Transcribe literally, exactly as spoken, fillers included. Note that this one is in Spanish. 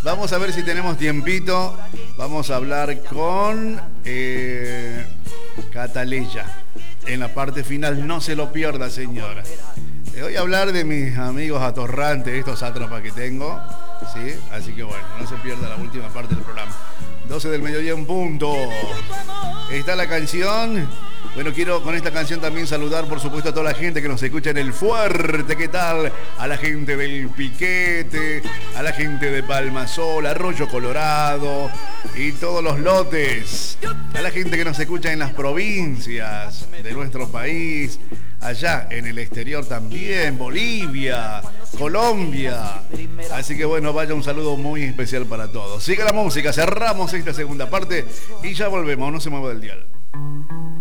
Vamos a ver si tenemos tiempito. Vamos a hablar con eh, Cataleya. En la parte final, no se lo pierda, señora. Le voy a hablar de mis amigos atorrantes, estos sátrapas que tengo. ¿Sí? Así que bueno, no se pierda la última parte del programa. doce del mediodía en punto. Está la canción. Bueno, quiero con esta canción también saludar, por supuesto, a toda la gente que nos escucha en el Fuerte. ¿Qué tal? A la gente del Piquete, a la gente de Palmasol, Arroyo Colorado y todos los lotes. A la gente que nos escucha en las provincias de nuestro país, allá en el exterior también, Bolivia, Colombia. Así que bueno, vaya un saludo muy especial para todos. Sigue la música, cerramos esta segunda parte y ya volvemos, no se mueva del dial.